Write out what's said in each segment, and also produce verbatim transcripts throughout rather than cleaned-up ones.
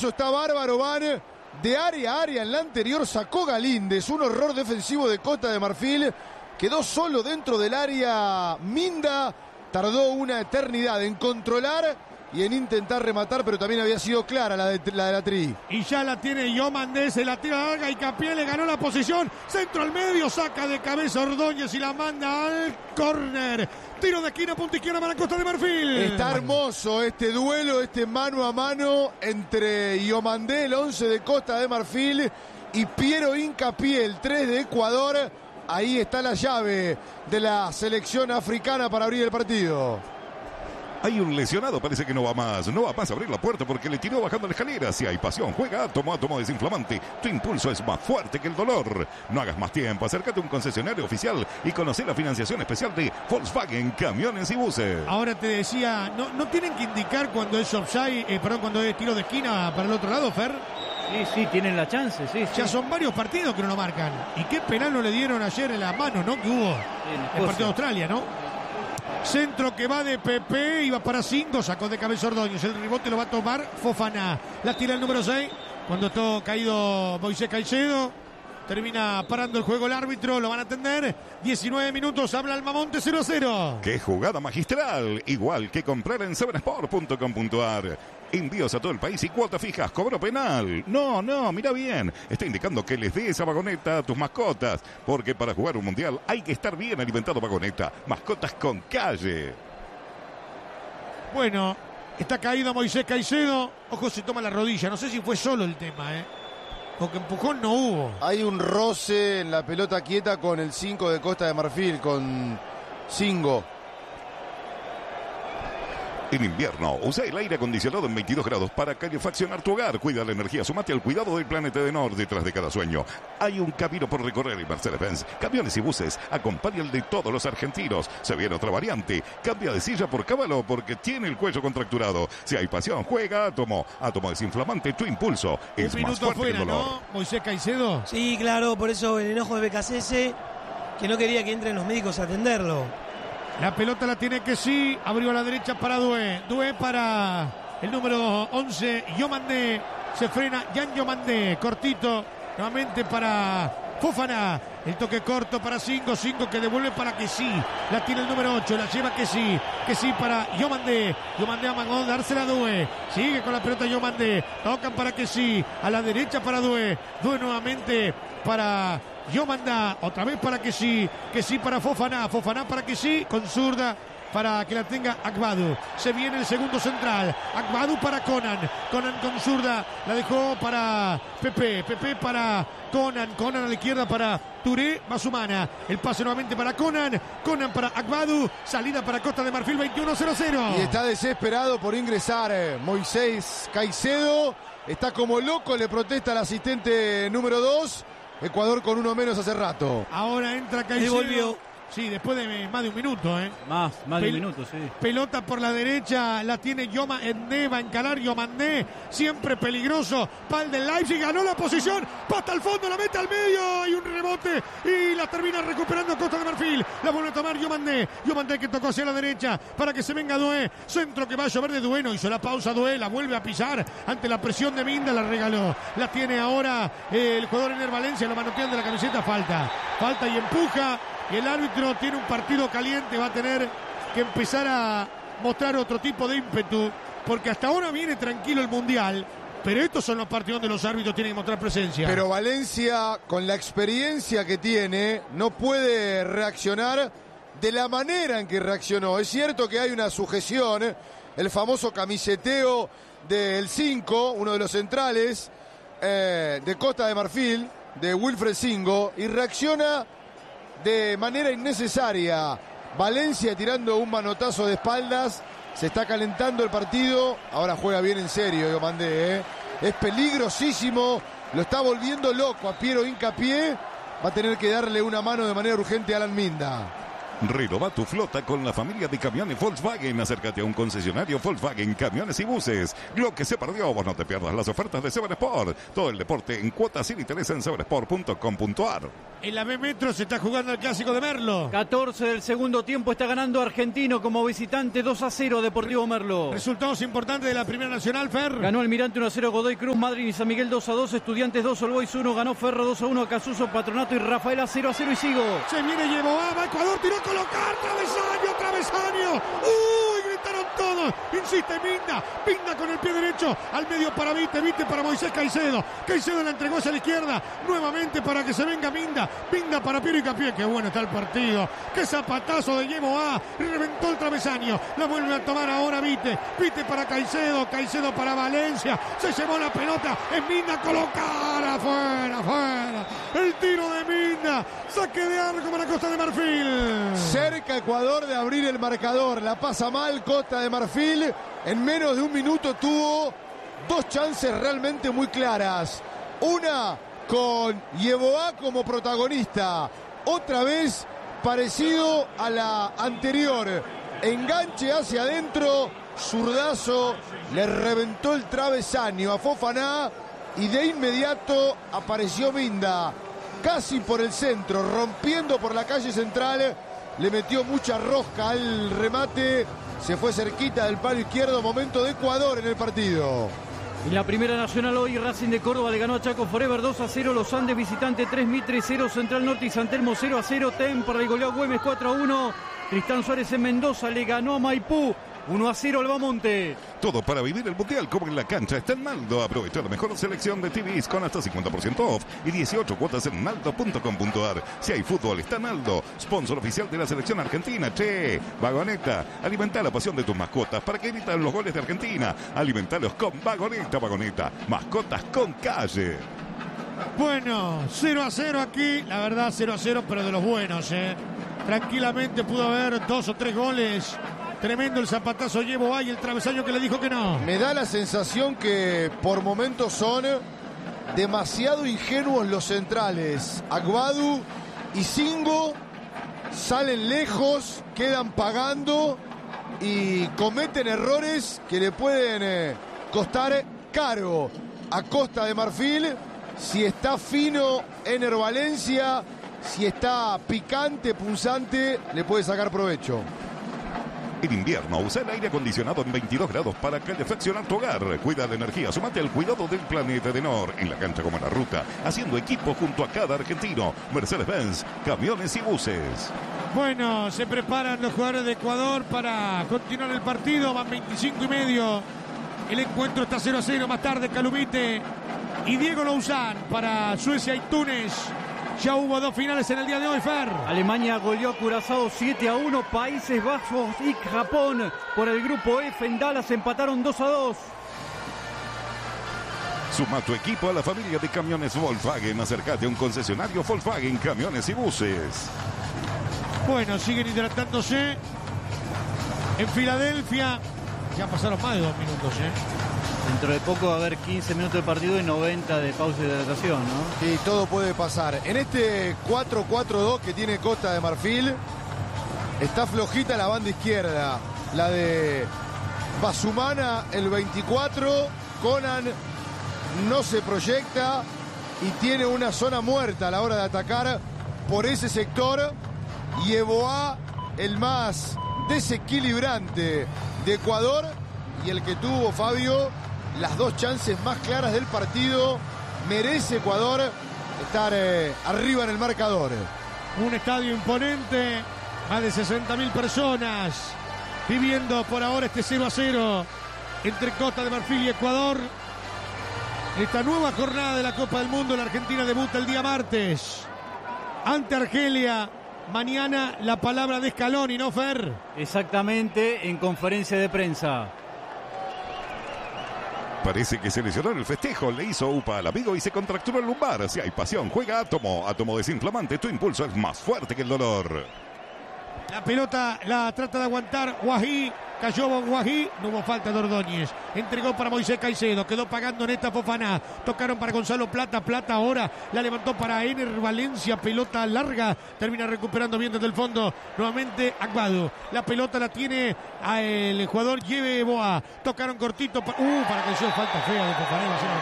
eso está bárbaro, Van. De área a área en la anterior sacó Galíndez. Un horror defensivo de Costa de Marfil. Quedó solo dentro del área Minda. Tardó una eternidad en controlar y en intentar rematar, pero también había sido clara la de la, de la Tri. Y ya la tiene Yomandé, se la tira larga y Capié le ganó la posición. Centro al medio, saca de cabeza Ordóñez y la manda al córner. Tiro de esquina, punta izquierda para Costa de Marfil. Está hermoso este duelo, este mano a mano entre Yomandé, el once de Costa de Marfil, y Piero Hincapié, el tres de Ecuador. Ahí está la llave de la selección africana para abrir el partido. Hay un lesionado, parece que no va más. No va más a abrir la puerta porque le tiró bajando la escalera. Si hay pasión, juega átomo, átomo desinflamante. Tu impulso es más fuerte que el dolor. No hagas más tiempo. Acércate a un concesionario oficial y conoce la financiación especial de Volkswagen, camiones y buses. Ahora te decía, ¿no, no tienen que indicar cuando es offside, eh, perdón, cuando es tiro de esquina para el otro lado, Fer? Sí, sí, tienen la chance, sí, Ya sí. son varios partidos que no lo marcan. ¿Y qué penal no le dieron ayer en la mano, no? Que hubo Sí, el partido de Australia, ¿no? Centro que va de Pepe, iba para cinco, sacó de cabeza Ordóñez. El rebote lo va a tomar Fofana. La tira el número seis. Cuando está caído Moisés Caicedo. Termina parando el juego el árbitro, lo van a atender. diecinueve minutos, habla Almamonte, cero a cero. ¡Qué jugada magistral! Igual que comprar en seven sport punto com punto a r. Envíos a todo el país y cuotas fijas, cobro penal. No, no, mira bien. Está indicando que les dé esa vagoneta a tus mascotas. Porque para jugar un mundial hay que estar bien alimentado, vagoneta. Mascotas con calle. Bueno, está caído Moisés Caicedo. Ojo, se toma la rodilla. No sé si fue solo el tema, ¿eh? Porque empujón no hubo. Hay un roce en la pelota quieta con el cinco de Costa de Marfil, con Singo. En invierno, usa el aire acondicionado en veintidós grados para calefaccionar tu hogar. Cuida la energía, sumate al cuidado del planeta de Nord detrás de cada sueño. Hay un camino por recorrer en Mercedes-Benz. Camiones y buses, acompaña el de todos los argentinos. Se viene otra variante. Cambia de silla por Caballo porque tiene el cuello contracturado. Si hay pasión, juega Átomo. Átomo desinflamante, tu impulso es Un más minuto fuerte fuera, que el dolor. ¿no? Moisés Caicedo. Sí, claro, por eso el enojo de B K C S, que no quería que entren los médicos a atenderlo. La pelota la tiene que sí. Abrió a la derecha para Dué. Dué para el número once. Yomandé. Se frena. Yan Yomandé. Cortito. Nuevamente para Fofana. El toque corto para cinco. cinco que devuelve para que sí. La tiene el número ocho. La lleva que sí. Que sí para Yomandé. Yomandé amagó dársela a Dué. Sigue con la pelota Yomandé. Tocan para que sí. A la derecha para Dué. Dué nuevamente para Yomandá, otra vez para que sí, que sí para Fofana, Fofana para que sí, con zurda para que la tenga Akbadu. Se viene el segundo central, Akbadu para Conan, Conan con zurda, la dejó para Pepe, Pepe para Conan, Conan a la izquierda para Touré, Basumana, el pase nuevamente para Conan, Conan para Akbadu, salida para Costa de Marfil, veintiuno a cero cero. Y está desesperado por ingresar eh, Moisés Caicedo, está como loco, le protesta al asistente número dos. Ecuador con uno menos hace rato. Ahora entra Caicedo. Devolvió. Sí, después de más de un minuto, ¿eh? Más, más de Pel- un minuto, sí. Pelota por la derecha, la tiene Yomandé, va a encarar Yomandé, siempre peligroso. Pal del Leipzig, ganó la posición, pata al fondo, la mete al medio, hay un rebote y la termina recuperando Costa de Marfil. La vuelve a tomar Yomandé, Yomandé que tocó hacia la derecha para que se venga Dué. Centro que va a llover de Dué, no hizo la pausa Dué, la vuelve a pisar ante la presión de Minda, la regaló. La tiene ahora eh, el jugador Ener Valencia, lo manotean de la camiseta, falta. Falta y empuja. Y el árbitro tiene un partido caliente, va a tener que empezar a mostrar otro tipo de ímpetu, porque hasta ahora viene tranquilo el Mundial, pero estos son los partidos donde los árbitros tienen que mostrar presencia. Pero Valencia, con la experiencia que tiene, no puede reaccionar de la manera en que reaccionó. Es cierto que hay una sujeción, el famoso camiseteo del cinco, uno de los centrales eh, de Costa de Marfil, de Wilfred Singo, y reacciona de manera innecesaria. Valencia tirando un manotazo de espaldas. Se está calentando el partido. Ahora juega bien en serio Yomandé, ¿eh? Es peligrosísimo. Lo está volviendo loco a Piero Hincapié. Va a tener que darle una mano de manera urgente a Alan Minda. Renova tu flota con la familia de camiones Volkswagen. Acércate a un concesionario Volkswagen, camiones y buses. Lo que se perdió, vos no te pierdas las ofertas de Seven Sport. Todo el deporte en cuotas sin interés en seven sport punto com punto a r. En la B Metro se está jugando el clásico de Merlo. catorce del segundo tiempo, está ganando Argentino como visitante, dos a cero Deportivo Merlo. Resultados importantes de la Primera Nacional, Fer. Ganó Almirante uno a cero Godoy Cruz, Madrid y San Miguel dos a dos, Estudiantes dos, All Boys uno, ganó Ferro dos a uno, Casuso, Patronato y Rafaela cero a cero y sigo. Se viene Yeboah, va Ecuador, tiró a colocar, travesaño, travesaño. ¡Uy! Gritaron todos. Insiste Minda, Minda con el pie derecho, al medio para Vite, Vite para Moisés Caicedo. Caicedo la entregó hacia la izquierda, nuevamente para que se venga Minda. Minda para Piero Hincapié, qué bueno está el partido. Qué zapatazo de Yeboah, reventó el travesaño. La vuelve a tomar ahora Vite, Vite para Caicedo, Caicedo para Valencia. Se llevó la pelota, es Minda, colocar afuera, afuera. El tiro de Minda, saque de arco para Costa de Marfil. Cerca Ecuador de abrir el marcador, la pasa mal Costa de Marfil. En menos de un minuto tuvo dos chances realmente muy claras. Una con Yeboah como protagonista, otra vez parecido a la anterior. Enganche hacia adentro, zurdazo, le reventó el travesaño a Fofaná y de inmediato apareció Minda, casi por el centro, rompiendo por la calle central, le metió mucha rosca al remate, se fue cerquita del palo izquierdo. Momento de Ecuador en el partido. En la Primera Nacional hoy, Racing de Córdoba le ganó a Chaco Forever dos a cero, Los Andes visitante tres, Mitre cero, Central Norte y San Telmo cero a cero, Tempra y goleó a Güemes cuatro a uno, Tristán Suárez en Mendoza le ganó a Maipú uno a cero Albamonte. Todo para vivir el mundial como en la cancha está en Naldo. Aprovecha la mejor selección de T Vs con hasta cincuenta por ciento off y dieciocho cuotas en naldo punto com punto a r. Si hay fútbol, está Naldo, sponsor oficial de la selección argentina. Che, Vagoneta, alimenta la pasión de tus mascotas para que evitan los goles de Argentina. Alimentalos con Vagoneta, Vagoneta, mascotas con calle. Bueno, cero a cero aquí, la verdad cero a cero, pero de los buenos, ¿eh? Tranquilamente pudo haber dos o tres goles. Tremendo el zapatazo Yeboah y el travesaño que le dijo que no. Me da la sensación que por momentos son demasiado ingenuos los centrales. Agbadu y Singo salen lejos, quedan pagando y cometen errores que le pueden eh, costar caro a Costa de Marfil. Si está fino Ener Valencia, si está picante, punzante, le puede sacar provecho. En invierno, usa el aire acondicionado en veintidós grados para calefaccionar tu hogar. Cuida la energía, sumate al cuidado del planeta de Nor. En la cancha como en la ruta, haciendo equipo junto a cada argentino. Mercedes-Benz, camiones y buses. Bueno, se preparan los jugadores de Ecuador para continuar el partido. Van veinticinco y medio. El encuentro está cero a cero. Más tarde, Calumite y Diego Louzán para Suecia y Túnez. Ya hubo dos finales en el día de hoy, Fer. Alemania goleó a Curazao siete a uno. Países Bajos y Japón por el grupo F en Dallas empataron dos a dos. Suma tu equipo a la familia de camiones Volkswagen. Acércate a un concesionario Volkswagen, camiones y buses. Bueno, siguen hidratándose en Filadelfia. Ya pasaron más de dos minutos, ¿eh? Dentro de poco va a haber quince minutos de partido y noventa de pausa de hidratación, ¿no? Sí, todo puede pasar. En este cuatro cuatro dos que tiene Costa de Marfil, está flojita la banda izquierda. La de Basumana, el veinticuatro. Conan no se proyecta y tiene una zona muerta a la hora de atacar por ese sector. Yeboah, el más desequilibrante de Ecuador y el que tuvo, Fabio, las dos chances más claras del partido. Merece Ecuador estar eh, arriba en el marcador. Un estadio imponente, más de sesenta mil personas viviendo por ahora este cero a cero entre Costa de Marfil y Ecuador. Esta nueva jornada de la Copa del Mundo, la Argentina debuta el día martes ante Argelia. Mañana la palabra de Scaloni, ¿no, Fer? Exactamente, en conferencia de prensa. Parece que se lesionó en el festejo, le hizo upa al amigo y se contracturó el lumbar. Si hay pasión, juega Átomo. Átomo desinflamante, tu impulso es más fuerte que el dolor. La pelota la trata de aguantar Guají. Cayó Guají, no hubo falta de Ordóñez. Entregó para Moisés Caicedo, quedó pagando Nesta Fofana. Tocaron para Gonzalo Plata, Plata ahora la levantó para Ener Valencia, pelota larga. Termina recuperando bien desde el fondo. Nuevamente Agbadu. La pelota la tiene a el jugador Yeboah. Tocaron cortito. Pa uh, para que sea falta fea de Fofana.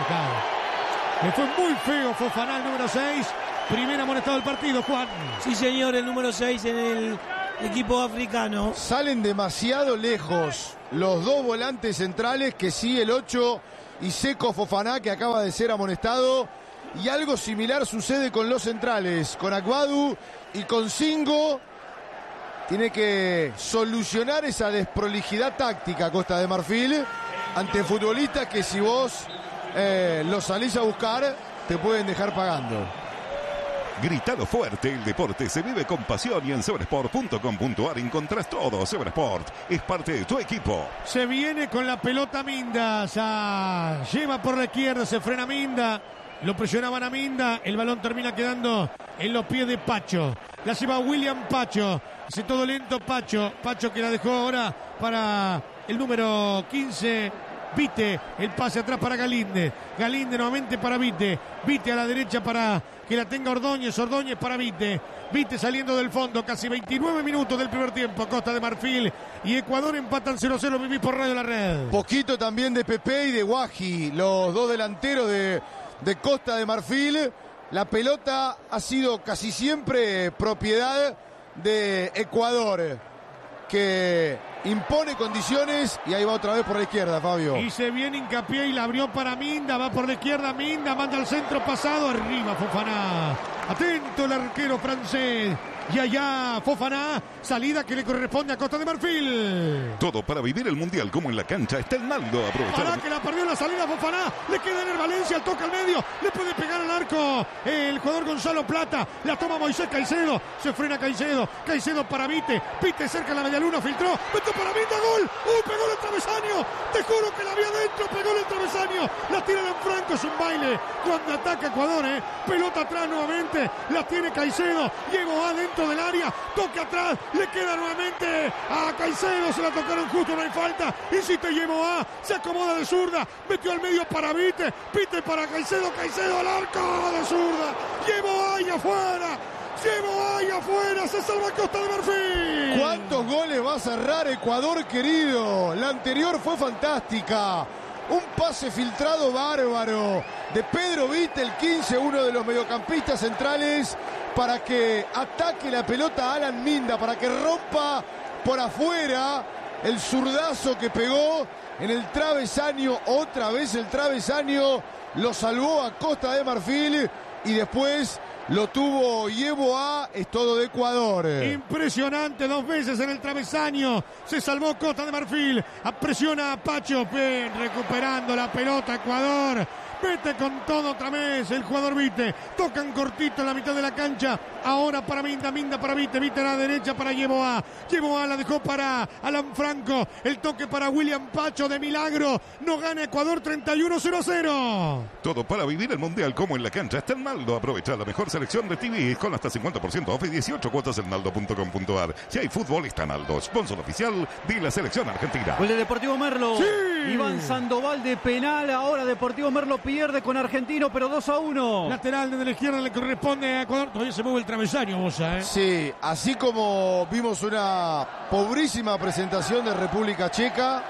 Le fue muy feo Fofana, el número seis. Primer amonestado del partido, Juan. Sí, señor, el número seis en el equipo africano. Salen demasiado lejos los dos volantes centrales, que sí, el ocho y Seco Fofana, que acaba de ser amonestado. Y algo similar sucede con los centrales, con Agbadu y con Singo. Tiene que solucionar esa desprolijidad táctica Costa de Marfil ante futbolistas que si vos eh, los salís a buscar, te pueden dejar pagando. Gritalo fuerte, el deporte se vive con pasión y en Seversport punto com punto ar encontrás todo. Seversport es parte de tu equipo. Se viene con la pelota Minda, ya lleva por la izquierda, se frena Minda, lo presionaban a Minda, el balón termina quedando en los pies de Pacho. La lleva William Pacho, hace todo lento Pacho, Pacho que la dejó ahora para el número quince. Vite, el pase atrás para Galinde. Galinde nuevamente para Vite. Vite a la derecha para que la tenga Ordóñez. Ordóñez para Vite. Vite saliendo del fondo. Casi veintinueve minutos del primer tiempo. Costa de Marfil y Ecuador empatan cero cero. Vivís por Radio La Red. Poquito también de Pepe y de Guají, los dos delanteros de, de Costa de Marfil. La pelota ha sido casi siempre propiedad de Ecuador, que impone condiciones, y ahí va otra vez por la izquierda, Fabio. Y se viene hincapié y la abrió para Minda, va por la izquierda Minda, manda al centro pasado, arriba Fofana. Atento el arquero francés. Y allá Fofana, salida que le corresponde a Costa de Marfil. Todo para vivir el mundial como en la cancha está el Naldo. Aprovechar. Para que la perdió la salida Fofana, le queda en el Valencia, el toque al medio, le puede pegar al arco el jugador Gonzalo Plata, la toma Moisés Caicedo, se frena Caicedo, Caicedo para Vite, Vite cerca de la media luna, filtró, metió para Vite, gol, ¡uh! Pegó el travesaño, te juro que la había dentro, pegó el travesaño, la tira de Franco, es un baile cuando ataca Ecuador, eh. Pelota atrás nuevamente, la tiene Caicedo, llegó adentro del área, toque atrás, le queda nuevamente a Caicedo, se la tocaron justo, no hay falta, insiste Yeboah, se acomoda de zurda, metió al medio para Vite, Vite para Caicedo, Caicedo al arco de zurda, Yeboah ahí afuera, Yeboah ahí afuera, se salva Costa de Marfil. ¿Cuántos goles va a cerrar Ecuador, querido? La anterior fue fantástica. Un pase filtrado bárbaro de Pedro Vite, el quince, uno de los mediocampistas centrales, para que ataque la pelota a Alan Minda, para que rompa por afuera el zurdazo que pegó en el travesaño. Otra vez el travesaño lo salvó a Costa de Marfil y después lo tuvo Yeboah. Es todo de Ecuador. Impresionante, dos veces en el travesaño. Se salvó Costa de Marfil. Presiona a Pacho. Bien, recuperando la pelota Ecuador. Mete con todo otra vez el jugador Vite. Tocan cortito en la mitad de la cancha. Ahora para Minda, Minda para Vite. Vite a la derecha para Yeboah. Yeboah la dejó para Alan Franco. El toque para William Pacho de milagro. No gana Ecuador, treinta y uno cero cero. Todo para vivir el mundial como en la cancha está el Naldo. Aprovecha la mejor selección de T V con hasta cincuenta por ciento off y dieciocho cuotas en naldo punto com punto ar. Si hay fútbol está Naldo, sponsor oficial de la selección argentina. Gol de Deportivo Merlo. Sí. Iván Sandoval de penal. Ahora Deportivo Merlo pierde con Argentino, pero dos a uno. Lateral desde la izquierda le corresponde a Ecuador. Todavía se mueve el travesaño, Bosa, ¿eh? Sí, así como vimos una pobrísima presentación de República Checa,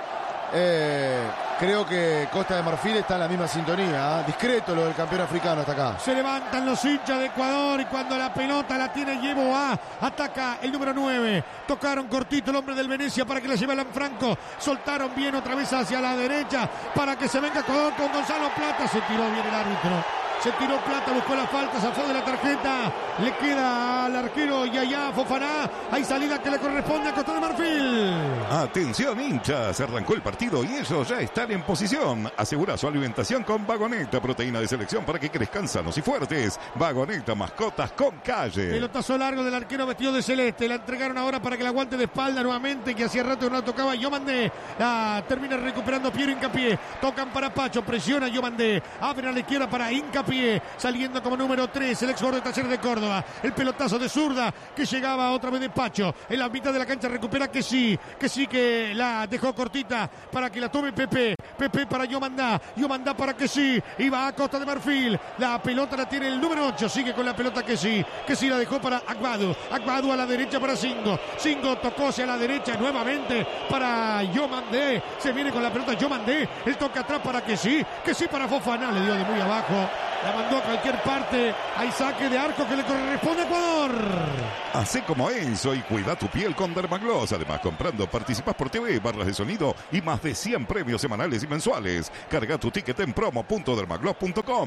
eh, creo que Costa de Marfil está en la misma sintonía, ¿eh? Discreto lo del campeón africano hasta acá. Se levantan los hinchas de Ecuador y cuando la pelota la tiene Yeboah, ataca el número nueve. Tocaron cortito el hombre del Venecia para que la lleve Alan Franco. Soltaron bien otra vez hacia la derecha para que se venga Ecuador con Gonzalo Plata. Se tiró bien el árbitro. Se tiró Plata, buscó la falta, zafó de la tarjeta. Le queda al arquero Yaya Fofana. Hay salida que le corresponde a Costa de Marfil. Atención hinchas, arrancó el partido y ellos ya están en posición. Asegura su alimentación con Vagoneta, proteína de selección para que crezcan sanos y fuertes. Vagoneta, mascotas con calle. Pelotazo largo del arquero vestido de celeste. La entregaron ahora para que la aguante de espalda nuevamente, que hacía rato no la tocaba Yomandé. La termina recuperando Piero Hincapié. Tocan para Pacho, presiona Yomandé. Abren a la izquierda para Hincapié. Hincapié, saliendo como número tres, el ex jugador de Talleres de Córdoba. El pelotazo de zurda que llegaba otra vez de Pacho. En la mitad de la cancha recupera que sí, que sí que la dejó cortita para que la tome Pepe. Pepe para Yomandá, Yomandá para que sí, y va a Costa de Marfil. La pelota la tiene el número ocho, sigue con la pelota que sí, que sí la dejó para Agbadu. Agbadu a la derecha para Singo. Singo tocó hacia la derecha nuevamente para Yomandé. Se viene con la pelota Yomandé. El toque atrás para que sí, que sí para Fofana. Le dio de muy abajo. La mandó a cualquier parte. Hay saque de arco que le corresponde a Ecuador. Así como Enzo y cuida tu piel con Dermagloss. Además, comprando participas por T V, barras de sonido y más de cien premios semanales y mensuales. Carga tu ticket en promo punto dermagloss punto com.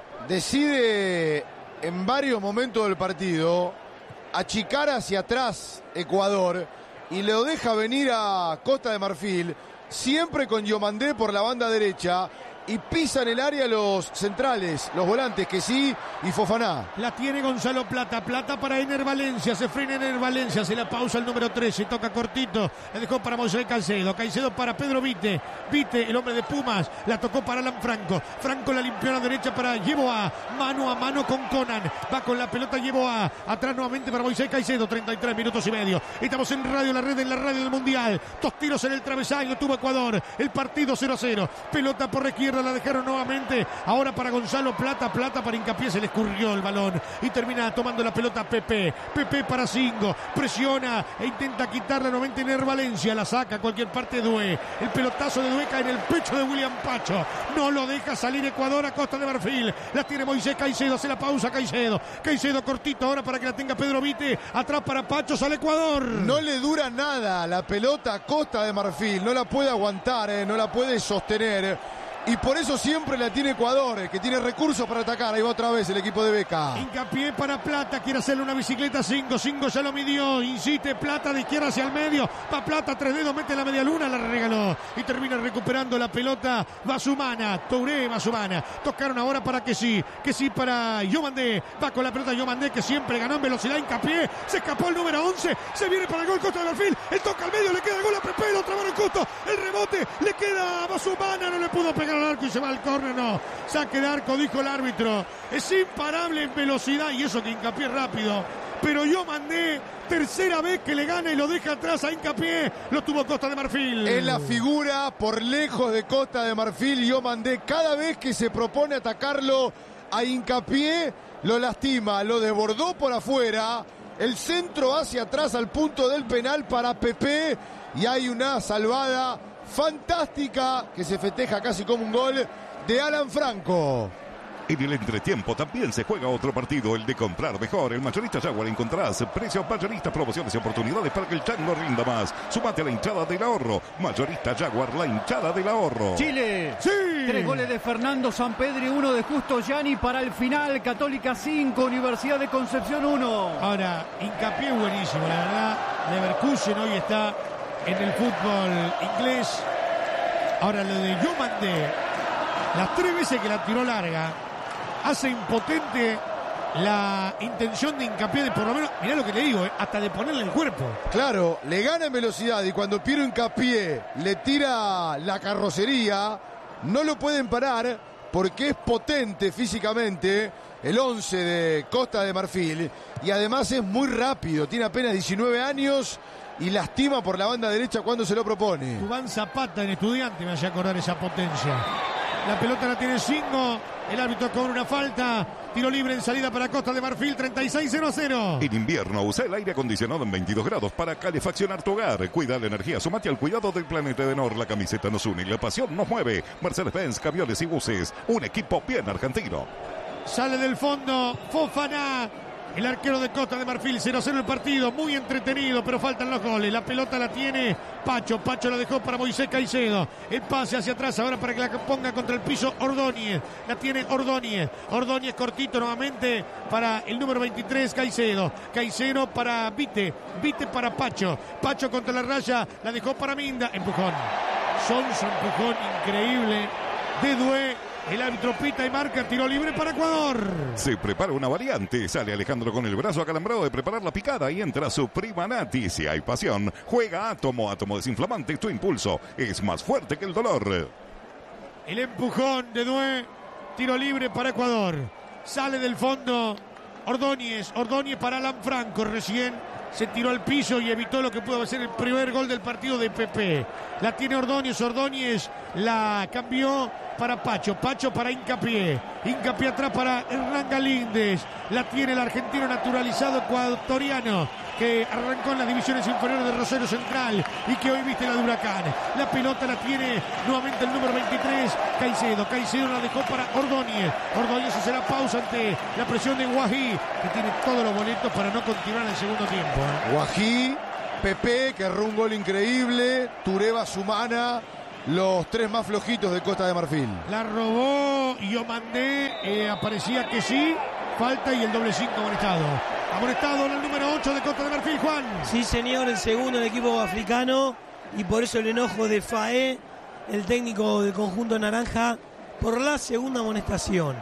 Decide en varios momentos del partido achicar hacia atrás Ecuador y lo deja venir a Costa de Marfil, siempre con Yomandé por la banda derecha. Y pisa en el área los centrales, los volantes, que sí, y Fofana. La tiene Gonzalo Plata, Plata para Ener Valencia, se frena Ener Valencia, se la pausa el número trece, toca cortito, la dejó para Moisés Caicedo, Caicedo para Pedro Vite, Vite, el hombre de Pumas, la tocó para Alan Franco, Franco la limpió a la derecha para Yeboah, mano a mano con Conan, va con la pelota Yeboah, atrás nuevamente para Moisés Caicedo, treinta y tres minutos y medio, estamos en Radio La Red, en la radio del Mundial, dos tiros en el travesaño, tuvo Ecuador, el partido cero a cero, pelota por la izquierda, la dejaron nuevamente, ahora para Gonzalo Plata, Plata para Hincapié, se le escurrió el balón y termina tomando la pelota Pepe, Pepe para Singo, presiona e intenta quitarla nuevamente Ener Valencia, la saca a cualquier parte Due, el pelotazo de Due cae en el pecho de William Pacho, no lo deja salir Ecuador a Costa de Marfil, la tiene Moisés Caicedo, hace la pausa Caicedo, Caicedo cortito ahora para que la tenga Pedro Vite, atrás para Pacho, sale Ecuador. No le dura nada la pelota a Costa de Marfil, no la puede aguantar, eh, no la puede sostener. Y por eso siempre la tiene Ecuador, que tiene recursos para atacar. Ahí va otra vez el equipo de Beca. Hincapié para Plata, quiere hacerle una bicicleta cinco, cinco ya lo midió, insiste Plata de izquierda hacia el medio, va Plata, tres dedos, mete la media luna, la regaló y termina recuperando la pelota Basumana, Touré Basumana, tocaron ahora para que sí, que sí para Yomandé, va con la pelota Yomandé que siempre ganó en velocidad, Hincapié, se escapó el número once, se viene para el gol Costa de Marfil, el toca al medio, le queda el gol a Pepe, lo trabaron justo, el rebote, le queda a Basumana, no le pudo pegar al arco y se va al córner, no, saque de arco, dijo el árbitro, es imparable en velocidad y eso que Hincapié rápido, pero Yomandé, tercera vez que le gana y lo deja atrás a Hincapié, lo tuvo Costa de Marfil. Es la figura por lejos de Costa de Marfil, Yomandé, cada vez que se propone atacarlo a Hincapié, lo lastima, lo desbordó por afuera, el centro hacia atrás al punto del penal para Pepe y hay una salvada fantástica que se festeja casi como un gol de Alan Franco. En el entretiempo también se juega otro partido, el de comprar mejor. El Mayorista Jaguar encontrás precios mayoristas, promociones y oportunidades para que el chango rinda más. Sumate a la hinchada del ahorro. Mayorista Jaguar, la hinchada del ahorro. Chile. Sí. Tres goles de Fernando Sampedri, uno de Justo Gianni para el final. Católica cinco, Universidad de Concepción uno. Ahora, Hincapié buenísimo, la verdad. Leverkusen hoy está en el fútbol inglés. Ahora lo de Yomandé, las tres veces que la tiró larga, hace impotente la intención de Hincapié de por lo menos, mirá lo que le digo, eh, hasta de ponerle el cuerpo. Claro, le gana en velocidad y cuando Piero Hincapié le tira la carrocería, no lo pueden parar porque es potente físicamente el once de Costa de Marfil y además es muy rápido, tiene apenas diecinueve años y lastima por la banda derecha cuando se lo propone. Duván Zapata en Estudiante me hacía acordar esa potencia. La pelota la tiene Singo, el árbitro cobra una falta, tiro libre en salida para Costa de Marfil, treinta y seis cero cero. En invierno usa el aire acondicionado en veintidós grados para calefaccionar tu hogar. Cuida la energía, sumate al cuidado del planeta de Nor. La camiseta nos une y la pasión nos mueve. Mercedes-Benz, camiones y buses, un equipo bien argentino. Sale del fondo Fofana, el arquero de Costa de Marfil, cero cero el partido, muy entretenido, pero faltan los goles. La pelota la tiene Pacho, Pacho la dejó para Moisés Caicedo. El pase hacia atrás ahora para que la ponga contra el piso Ordóñez. La tiene Ordóñez. Ordóñez cortito nuevamente para el número veintitrés, Caicedo. Caicedo para Vite, Vite para Pacho. Pacho contra la raya, la dejó para Minda. Empujón. Sonso, empujón increíble de Due. El árbitro pita y marca, tiro libre para Ecuador. Se prepara una variante, sale Alejandro con el brazo acalambrado de preparar la picada y entra su prima Nati. Si hay pasión, juega Átomo, Átomo desinflamante, tu impulso es más fuerte que el dolor. El empujón de Due, tiro libre para Ecuador. Sale del fondo Ordóñez. Ordóñez para Alan Franco. Recién se tiró al piso y evitó lo que pudo ser el primer gol del partido de Pepe. La tiene Ordóñez. Ordóñez la cambió para Pacho. Pacho para Hincapié. Hincapié atrás para Hernán Galíndez. La tiene el argentino naturalizado ecuatoriano, que arrancó en las divisiones inferiores de Rosario Central y que hoy viste la de Huracán. La pelota la tiene nuevamente el número veintitrés, Caicedo. Caicedo la dejó para Ordóñez. Ordóñez hace la pausa ante la presión de Guají, que tiene todos los boletos para no continuar en el segundo tiempo. ¿eh? Guají, Pepe, que erró un gol increíble, Tureba, Sumana, los tres más flojitos de Costa de Marfil. La robó Yomandé, eh, aparecía que sí, falta y el doble cinco amonestado. Amonestado en el número ocho de Costa de Marfil, Juan. Sí, señor, el segundo del equipo africano, y por eso el enojo de Faé, el técnico del conjunto naranja, por la segunda amonestación.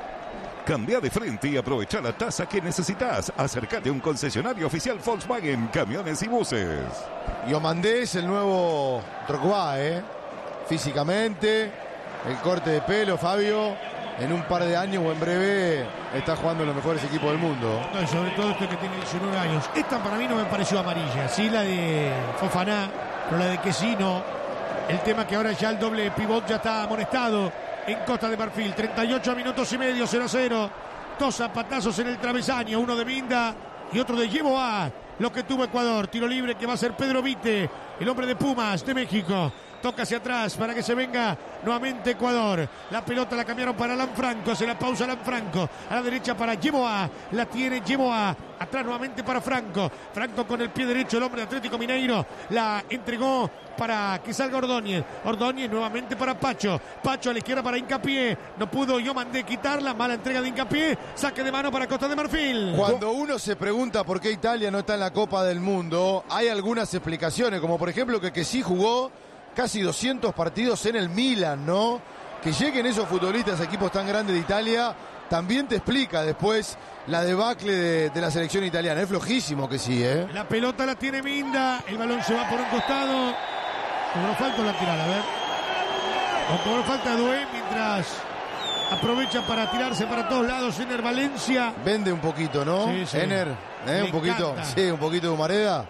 Cambia de frente y aprovecha la tasa que necesitas. Acércate a un concesionario oficial Volkswagen, camiones y buses. Yomandé es el nuevo Drogba, ¿eh? Físicamente, el corte de pelo, Fabio, en un par de años o en breve está jugando en los mejores equipos del mundo. No, y sobre todo este que tiene diecinueve años. Esta para mí no me pareció amarilla. Sí, la de Fofaná, pero la de Quesino. El tema que ahora ya el doble pivot ya está amonestado en Costa de Marfil. treinta y ocho minutos y medio, cero a cero. Dos zapatazos en el travesaño, uno de Minda y otro de Yeboah. Lo que tuvo Ecuador. Tiro libre que va a ser Pedro Vite, el hombre de Pumas de México. Toca hacia atrás para que se venga nuevamente Ecuador. La pelota la cambiaron para Alan Franco. Se la pausa Alan Franco. A la derecha para Yeboah. La tiene Yeboah. Atrás nuevamente para Franco. Franco con el pie derecho, el hombre de Atlético Mineiro. La entregó para que salga Ordóñez. Ordóñez nuevamente para Pacho. Pacho a la izquierda para Hincapié. No pudo Yomandé quitarla. Mala entrega de Hincapié. Saque de mano para Costa de Marfil. Cuando uno se pregunta por qué Italia no está en la Copa del Mundo, hay algunas explicaciones, como por ejemplo que, que sí jugó casi doscientos partidos en el Milan, ¿no? Que lleguen esos futbolistas a equipos tan grandes de Italia también te explica después la debacle de, de la selección italiana. Es flojísimo que sí, ¿eh? La pelota la tiene Minda. El balón se va por un costado. Cobró falta lateral, a ver. O cobró falta Dué mientras aprovecha para tirarse para todos lados Ener Valencia. Vende un poquito, ¿no? Sí, sí. Ener, ¿eh? Me Un poquito, encanta. sí, un poquito de humareda.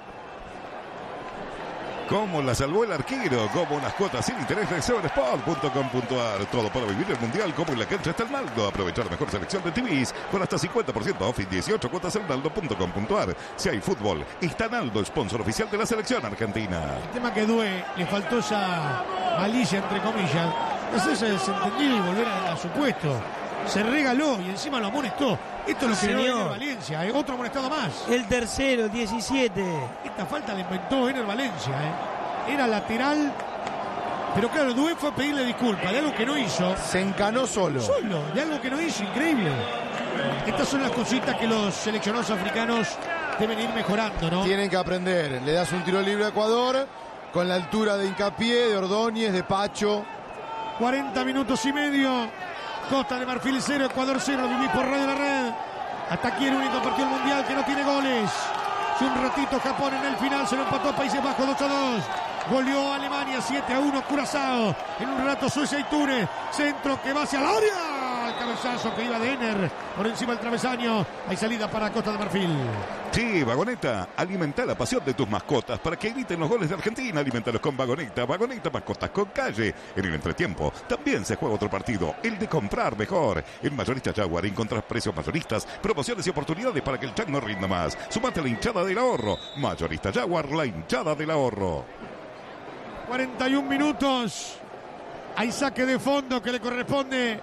¿Cómo la salvó el arquero? Como unas cuotas sin interés de Sobersport punto com punto ar. Todo para vivir el mundial como en la cancha está el Naldo. Aprovechar la mejor selección de T Vs con hasta cincuenta por ciento off y dieciocho cuotas en naldo punto com punto ar. Si hay fútbol, está Naldo, sponsor oficial de la selección argentina. El tema que Dué le faltó esa malicia, entre comillas. Hacerse desentendido y volver a, a su puesto. Se regaló y encima lo amonestó. Esto es lo que Señor. no Ener Valencia, ¿eh? Otro amonestado más. El tercero, diecisiete. Esta falta la inventó Ener Valencia, ¿eh? Era lateral, pero claro, Dué fue a pedirle disculpas de algo que no hizo. Se encanó solo. Solo, de algo que no hizo, increíble. Estas son las cositas que los seleccionados africanos deben ir mejorando, ¿no? Tienen que aprender. Le das un tiro libre a Ecuador con la altura de Hincapié, de Ordóñez, de Pacho. cuarenta minutos y medio. Costa de Marfil cero, Ecuador cero. Lo vivís por Radio La Red. Hasta aquí el único partido mundial que no tiene goles. Hace un ratito Japón en el final se lo empató a Países Bajos dos a dos. Goleó a Alemania siete a uno Curazao. En un rato Suecia y Túnez. Centro que va hacia el área. El cabezazo que iba de Ener por encima del travesaño. Hay salida para Costa de Marfil. Sí, Vagoneta, alimenta la pasión de tus mascotas para que griten los goles de Argentina. Alimentalos con Vagoneta, Vagoneta mascotas con calle. En el entretiempo también se juega otro partido, el de comprar mejor. En Mayorista Jaguar encontrás precios mayoristas, promociones y oportunidades para que el chat no rinda más. Sumate a la hinchada del ahorro. Mayorista Jaguar, la hinchada del ahorro. cuarenta y un minutos. Hay saque de fondo que le corresponde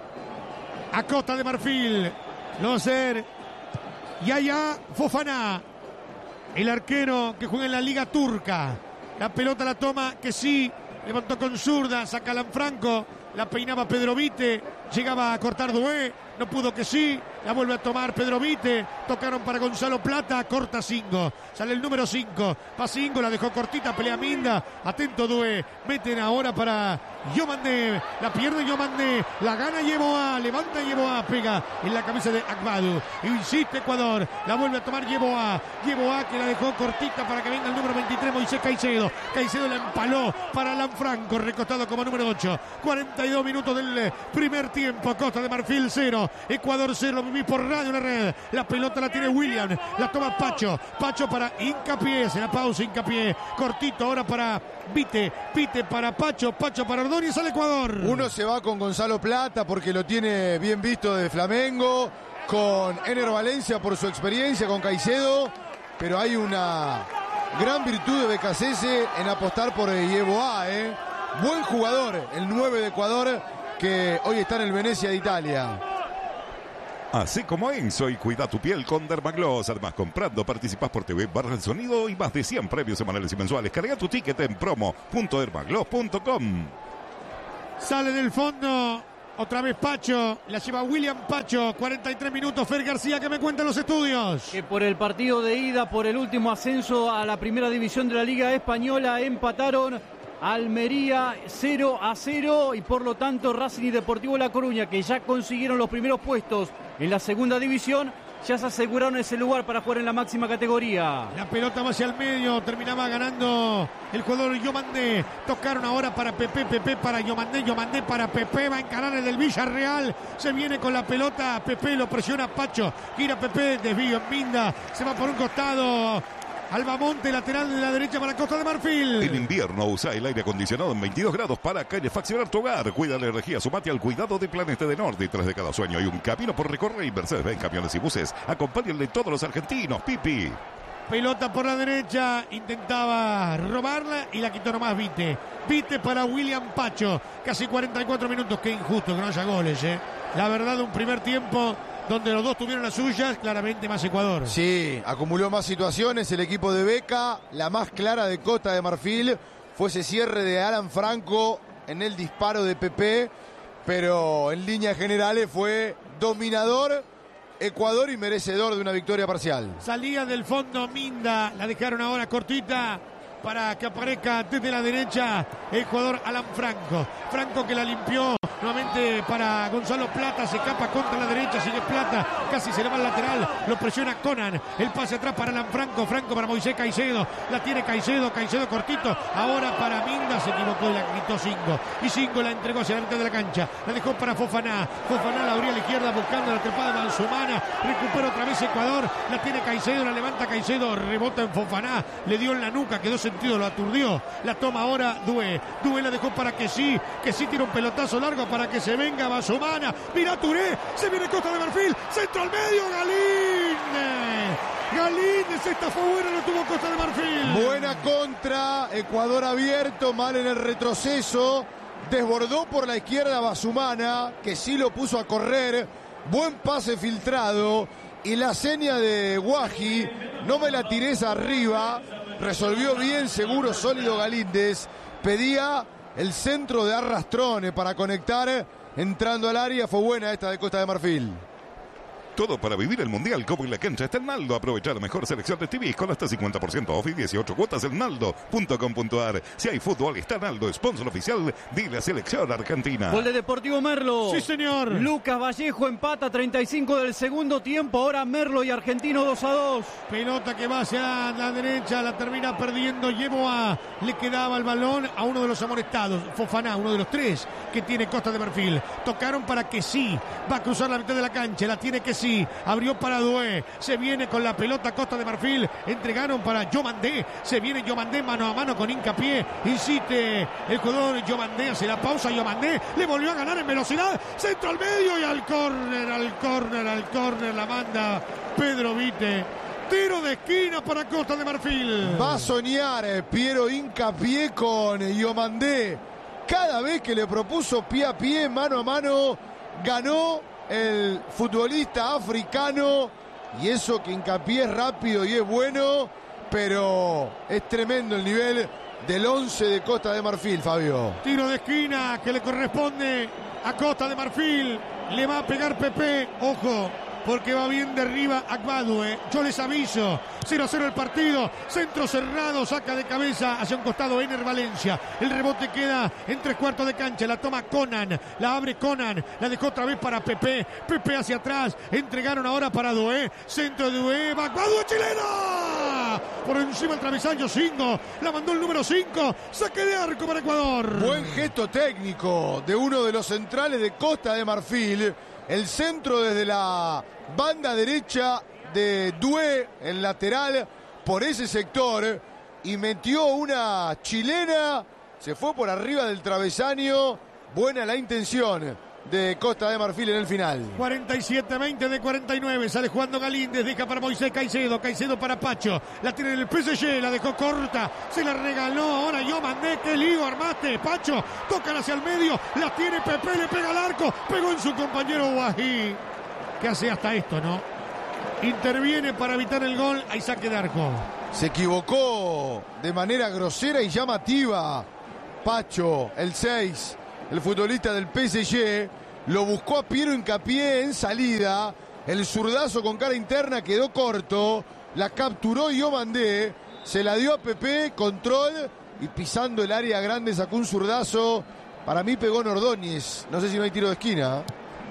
a Costa de Marfil. Lo va a hacer Yaya Fofaná, el arquero que juega en la Liga Turca. La pelota la toma que sí, levantó con zurda, saca Alan Franco, la peinaba Pedro Vite, llegaba a cortar Dué, no pudo que sí, la vuelve a tomar Pedro Vite, tocaron para Gonzalo Plata, corta Singo, sale el número cinco, va Singo, la dejó cortita, pelea Minda, atento Dué, meten ahora para Yomandé, la pierde Yomandé, la gana Yeboah, levanta Yeboah, pega en la cabeza de Agbadu, insiste Ecuador, la vuelve a tomar Yeboah, Yeboah que la dejó cortita para que venga el número veintitrés, Moisés Caicedo, Caicedo la empaló para Alan Franco, recostado como número ocho, cuarenta y dos minutos del primer tiempo. tiempo. Costa de Marfil cero, Ecuador cero. Lo viví por Radio La Red. La pelota la tiene William, la toma Pacho. Pacho para Hincapié, se la pausa Hincapié. Cortito ahora para Vite, Vite para Pacho, Pacho para Ordóñez al Ecuador. Uno se va con Gonzalo Plata porque lo tiene bien visto de Flamengo, con Ener Valencia por su experiencia, con Caicedo, pero hay una gran virtud de Becasese en apostar por Yeboah, ¿eh? Buen jugador, el nueve de Ecuador, que hoy está en el Venecia de Italia. Así como Enzo y cuida tu piel con Dermagloss. Además, comprando participás por T V barra el sonido y más de cien premios semanales y mensuales. Carga tu ticket en promo punto dermagloss punto com. Sale del fondo otra vez Pacho, la lleva William Pacho, cuarenta y tres minutos. Fer García, que me cuentan los estudios. Que por el partido de ida, por el último ascenso a la primera división de la Liga Española, empataron Almería cero a cero y por lo tanto Racing y Deportivo La Coruña, que ya consiguieron los primeros puestos en la segunda división, ya se aseguraron ese lugar para jugar en la máxima categoría. La pelota va hacia el medio, terminaba ganando el jugador Yomandé. Tocaron ahora para Pepe, Pepe para Yomandé, Yomandé para Pepe, va a encarar el del Villarreal. Se viene con la pelota, Pepe lo presiona Pacho, gira Pepe, desvío en Minda, se va por un costado. Albamonte, lateral de la derecha para Costa de Marfil. En invierno usa el aire acondicionado en veintidós grados para calefaccionar tu hogar. Cuida la energía, sumate al cuidado de Planeta de Norte. Detrás de cada sueño hay un camino por recorrer. Mercedes-Benz Camiones y Buses. Acompáñenle todos los argentinos. Pipi. Pelota por la derecha, intentaba robarla y la quitó nomás Vite. Vite para William Pacho. Casi cuarenta y cuatro minutos, qué injusto que no haya goles, ¿eh? La verdad, un primer tiempo donde los dos tuvieron las suyas, claramente más Ecuador. Sí, acumuló más situaciones el equipo de Beca. La más clara de Costa de Marfil fue ese cierre de Alan Franco en el disparo de Pepe, pero en líneas generales fue dominador Ecuador y merecedor de una victoria parcial. Salía del fondo Minda, la dejaron ahora cortita para que aparezca desde la derecha el jugador Alan Franco. Franco que la limpió nuevamente para Gonzalo Plata, se escapa contra la derecha, sigue Plata, casi se le va al lateral, lo presiona Conan, el pase atrás para Alan Franco, Franco para Moisés Caicedo, la tiene Caicedo, Caicedo cortito, ahora para Minda, se equivocó y la quitó Cinco, y Cinco la entregó hacia la mitad de la cancha, la dejó para Fofaná, Fofaná la abría a la izquierda buscando la trepada de Manzumana, recupera otra vez Ecuador, la tiene Caicedo, la levanta Caicedo, rebota en Fofaná, le dio en la nuca, quedó sentido, lo aturdió, la toma ahora Dué, Dué la dejó para que sí, que sí tira un pelotazo largo para que se venga Basumana, mira Touré, se viene Costa de Marfil, centro al medio, Galíndez, Galíndez, esta fue buena, lo tuvo Costa de Marfil. Buena contra, Ecuador abierto, mal en el retroceso, desbordó por la izquierda Basumana, que sí lo puso a correr, buen pase filtrado, y la seña de Guaji, no me la tires arriba, resolvió bien, seguro, sólido Galíndez, pedía el centro de Arrastrone para conectar, entrando al área, fue buena esta de Costa de Marfil. Todo para vivir el Mundial como en la cancha está en Naldo. Aprovecha la mejor selección de T Vs con hasta cincuenta por ciento off y dieciocho cuotas en naldo punto com punto ar. Si hay fútbol, está Naldo, sponsor oficial de la selección argentina. Gol de Deportivo Merlo. Sí, señor. Lucas Vallejo empata treinta y cinco del segundo tiempo. Ahora Merlo y Argentino dos a dos. Pelota que va hacia la derecha, la termina perdiendo Yeboah. Le quedaba el balón a uno de los amonestados, Fofaná, uno de los tres que tiene Costa de Marfil. Tocaron para que sí, va a cruzar la mitad de la cancha, la tiene que sí. Abrió para Dué, se viene con la pelota Costa de Marfil, entregaron para Yomandé, se viene Yomandé mano a mano con Hincapié, insiste el jugador Yomandé, hace la pausa Yomandé, le volvió a ganar en velocidad, centro al medio y al córner, al córner, al córner, la manda Pedro Vite. Tiro de esquina para Costa de Marfil. Va a soñar eh, Piero Hincapié con Yomandé. Cada vez que le propuso pie a pie, mano a mano, ganó el futbolista africano, y eso que Hincapié es rápido y es bueno, pero es tremendo el nivel del once de Costa de Marfil, Fabio. Tiro de esquina que le corresponde a Costa de Marfil, le va a pegar Pepe, ojo, porque va bien de arriba Akbadue, yo les aviso, cero a cero el partido, centro cerrado, saca de cabeza hacia un costado Ener Valencia, el rebote queda en tres cuartos de cancha, la toma Conan, la abre Conan, la dejó otra vez para Pepe, Pepe hacia atrás, entregaron ahora para Dué, centro de Dué, va Akbadue, chilena. pelota por encima del travesaño. Cinco, la mandó el número cinco. Saque de arco para Ecuador. Buen gesto técnico de uno de los centrales de Costa de Marfil. El centro desde la banda derecha de Doué, el lateral, por ese sector. Y metió una chilena. Se fue por arriba del travesaño. Buena la intención de Costa de Marfil en el final. cuarenta y siete veinte de cuarenta y nueve. Sale jugando Galíndez. Deja para Moisés Caicedo. Caicedo para Pacho. La tiene en el P S G. La dejó corta. Se la regaló. Ahora yo mandé. ¡Qué lío armaste! Pacho. Tocan hacia el medio. La tiene Pepe. Le pega al arco. Pegó en su compañero Guají. ¿Qué hace hasta esto, no? Interviene para evitar el gol. Hay saque de arco. Se equivocó de manera grosera y llamativa. Pacho, el seis, el futbolista del P S G, lo buscó a Piero Hincapié en salida. El zurdazo con cara interna quedó corto. La capturó Diomandé. Se la dio a Pepe, control. Y pisando el área grande sacó un zurdazo. Para mí pegó en Ordóñez. No sé si no hay tiro de esquina.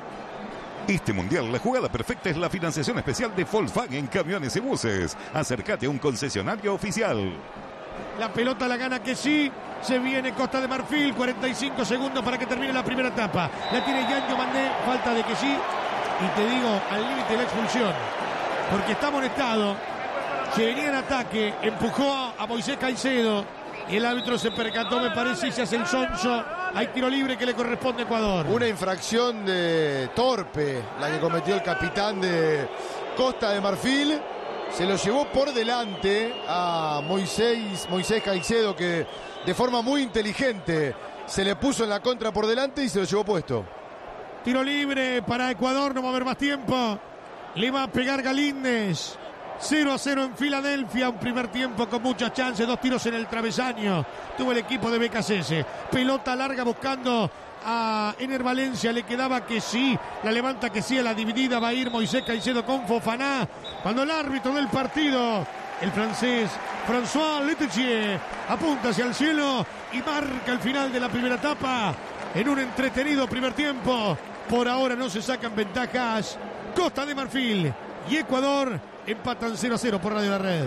Este mundial, la jugada perfecta es la financiación especial de Volkswagen Camiones y Buses. Acércate a un concesionario oficial. La pelota la gana que sí. Se viene Costa de Marfil. cuarenta y cinco segundos para que termine la primera etapa. La tiene Yan Diomandé. Falta de que sí. Y te digo, al límite de la expulsión. Porque está amonestado. Se venía en ataque. Empujó a Moisés Caicedo. Y el árbitro se percató, me parece, y se hace el sonso. Hay tiro libre que le corresponde a Ecuador. Una infracción de torpe, la que cometió el capitán de Costa de Marfil. Se lo llevó por delante a Moisés, Moisés Caicedo, que de forma muy inteligente se le puso en la contra por delante y se lo llevó puesto. Tiro libre para Ecuador, no va a haber más tiempo. Le va a pegar Galíndez. cero a cero en Filadelfia, un primer tiempo con muchas chances, dos tiros en el travesaño. Tuvo el equipo de B K C S. Pelota larga buscando a Ener Valencia, le quedaba que sí, la levanta que sí, a la dividida va a ir Moisés Caicedo con Fofana. Cuando el árbitro del partido, el francés François Letelier, apunta hacia el cielo y marca el final de la primera etapa en un entretenido primer tiempo. Por ahora no se sacan ventajas. Costa de Marfil y Ecuador empatan cero a cero por Radio La Red.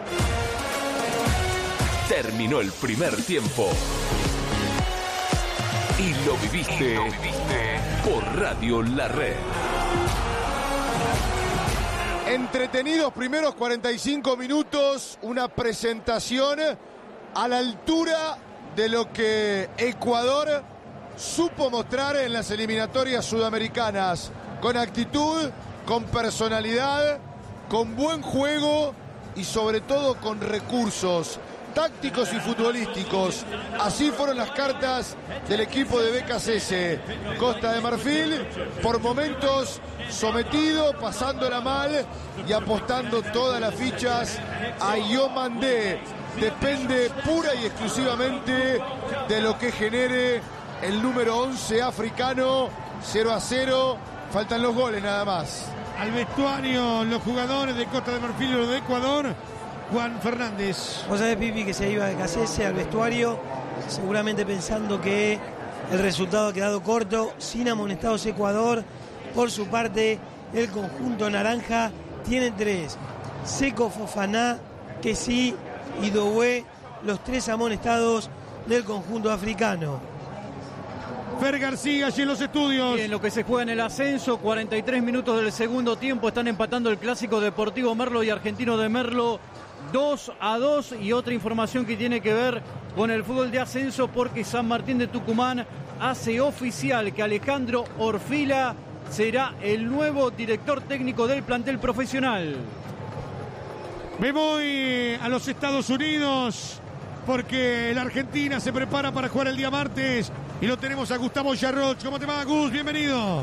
Terminó el primer tiempo. Y lo viviste, y lo viviste por Radio La Red. Entretenidos primeros cuarenta y cinco minutos. Una presentación a la altura de lo que Ecuador supo mostrar en las eliminatorias sudamericanas. Con actitud, con personalidad, con buen juego y sobre todo con recursos tácticos y futbolísticos. Así fueron las cartas del equipo de B K C S. Costa de Marfil, por momentos sometido, pasándola mal y apostando todas las fichas a Diomandé. Depende pura y exclusivamente de lo que genere el número once africano. Cero a cero, faltan los goles nada más. Al vestuario, los jugadores de Costa de Marfil y los de Ecuador. Juan Fernández. Vos sabés, Pipi, que se iba de Cacese al vestuario, seguramente pensando que el resultado ha quedado corto, sin amonestados Ecuador. Por su parte, el conjunto naranja tiene tres: Seco, Fofana, Kessi y Doué, los tres amonestados del conjunto africano. Fer García, allí en los estudios. Bien, lo que se juega en el ascenso, cuarenta y tres minutos del segundo tiempo, están empatando el clásico Deportivo Merlo y Argentino de Merlo dos a dos. Y otra información que tiene que ver con el fútbol de ascenso, porque San Martín de Tucumán hace oficial que Alejandro Orfila será el nuevo director técnico del plantel profesional. Me voy a los Estados Unidos porque la Argentina se prepara para jugar el día martes y lo tenemos a Gustavo Yarroch. ¿Cómo te va, Gus? Bienvenido.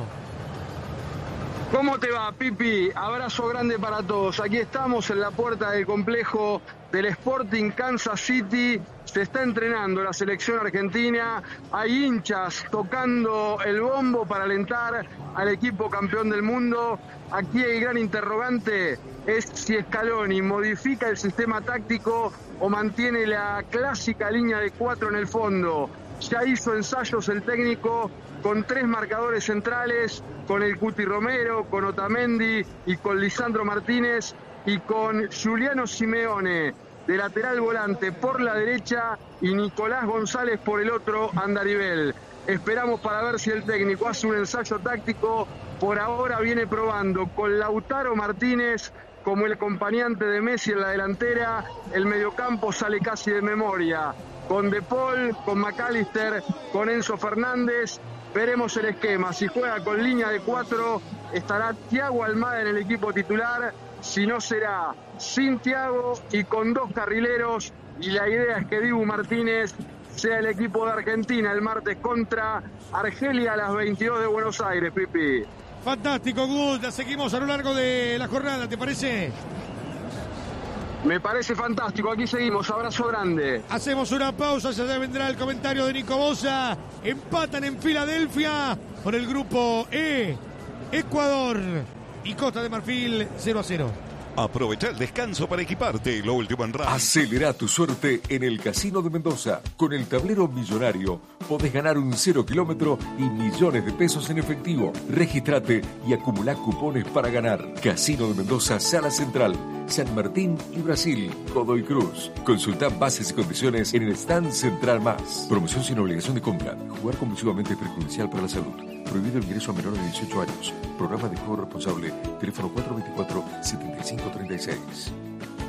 ¿Cómo te va, Pipi? Abrazo grande para todos. Aquí estamos en la puerta del complejo del Sporting Kansas City. Se está entrenando la selección argentina. Hay hinchas tocando el bombo para alentar al equipo campeón del mundo. Aquí el gran interrogante es si Scaloni modifica el sistema táctico o mantiene la clásica línea de cuatro en el fondo. Ya hizo ensayos el técnico con tres marcadores centrales, con el Cuti Romero, con Otamendi y con Lisandro Martínez y con Giuliano Simeone de lateral volante por la derecha y Nicolás González por el otro andarivel. Esperamos para ver si el técnico hace un ensayo táctico. Por ahora viene probando con Lautaro Martínez como el acompañante de Messi en la delantera. El mediocampo sale casi de memoria, con De Paul, con McAllister, con Enzo Fernández. Veremos el esquema. Si juega con línea de cuatro, estará Thiago Almada en el equipo titular. Si no, será sin Thiago y con dos carrileros. Y la idea es que Dibu Martínez sea el equipo de Argentina el martes contra Argelia a las veintidós de Buenos Aires, Pipi. Fantástico, Gus. La seguimos a lo largo de la jornada, ¿te parece? Me parece fantástico. Aquí seguimos. Abrazo grande. Hacemos una pausa. Ya vendrá el comentario de Nico Bosa. Empatan en Filadelfia por el grupo E. Ecuador y Costa de Marfil cero a cero. Aprovecha el descanso para equiparte. Lo último en radio. Acelera tu suerte en el Casino de Mendoza. Con el tablero millonario podés ganar un cero kilómetro y millones de pesos en efectivo. Regístrate y acumulá cupones para ganar. Casino de Mendoza, Sala Central, San Martín y Brasil, Godoy Cruz. Consulta bases y condiciones en el stand Central Más. Promoción sin obligación de compra. Jugar compulsivamente es perjudicial para la salud. Prohibido el ingreso a menores de dieciocho años. Programa de juego responsable. Teléfono cuatro dos cuatro, siete cinco tres seis.